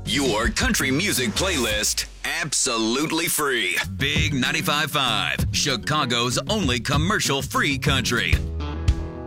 Your country music playlist, absolutely free. Big 95.5, Chicago's only commercial-free country.